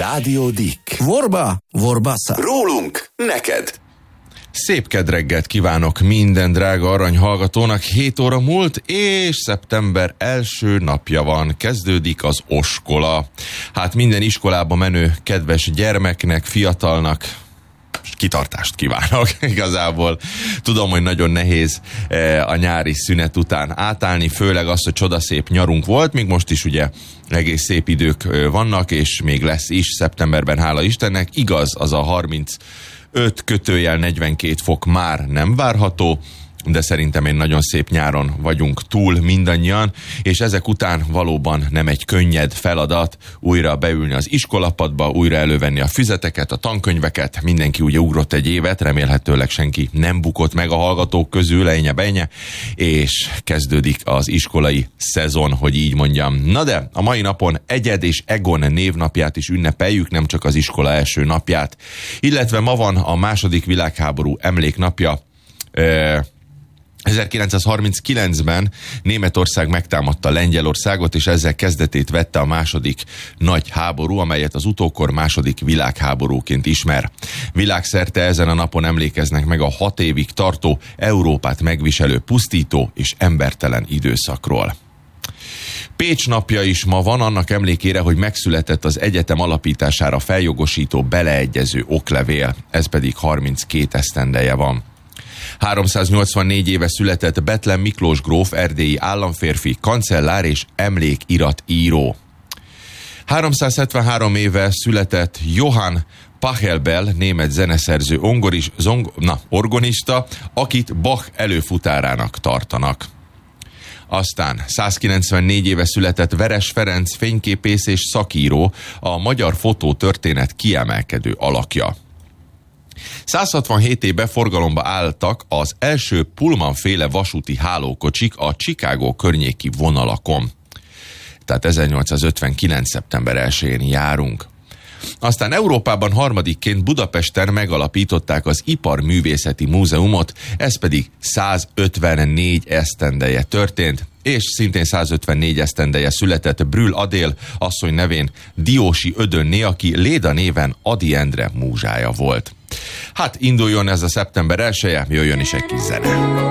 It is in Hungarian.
Rádió Dick. Vorba, vorbassa. Rólunk, neked. Szép kedreggelt kívánok minden drága aranyhallgatónak. 7 óra múlt, és szeptember első napja van. Kezdődik az oskola. Hát minden iskolába menő kedves gyermeknek, fiatalnak kitartást kívánok igazából. Tudom, hogy nagyon nehéz a nyári szünet után átállni, főleg azt, hogy csodaszép nyarunk volt, még most is ugye egész szép idők vannak, és még lesz is szeptemberben, hála Istennek. Igaz, az a 35-42 fok már nem várható, de szerintem egy nagyon szép nyáron vagyunk túl mindannyian, és ezek után valóban nem egy könnyed feladat újra beülni az iskolapadba, újra elővenni a füzeteket, a tankönyveket. Mindenki ugye ugrott egy évet, remélhetőleg senki nem bukott meg a hallgatók közül, ennye-benye, és kezdődik az iskolai szezon, hogy így mondjam. Na de a mai napon Egyed és Egon névnapját is ünnepeljük, nem csak az iskola első napját, illetve ma van a második világháború emléknapja. 1939-ben Németország megtámadta Lengyelországot, és ezzel kezdetét vette a második nagy háború, amelyet az utókor második világháborúként ismer. Világszerte ezen a napon emlékeznek meg a 6 évig tartó, Európát megviselő pusztító és embertelen időszakról. Pécs napja is ma van, annak emlékére, hogy megszületett az egyetem alapítására feljogosító beleegyező oklevél, ez pedig 32 esztendeje van. 384 éve született Bethlen Miklós gróf, erdélyi államférfi, kancellár és emlékiratíró. 373 éve született Johann Pachelbel, német zeneszerző, orgonista, akit Bach előfutárának tartanak. Aztán 194 éve született Veres Ferenc, fényképész és szakíró, a magyar fotótörténet kiemelkedő alakja. 167 éve forgalomba álltak az első Pullman-féle vasúti hálókocsik a Chicago környéki vonalakon. Tehát 1859. szeptember 1-én járunk. Aztán Európában harmadikként Budapesten megalapították az Iparművészeti Múzeumot, ez pedig 154 esztendeje történt, és szintén 154 esztendeje született Brühl Adél asszony nevén Diósi Ödönné, aki Léda néven Ady Endre múzsája volt. Hát induljon ez a szeptember 1-je, jöjjön is egy kis zene.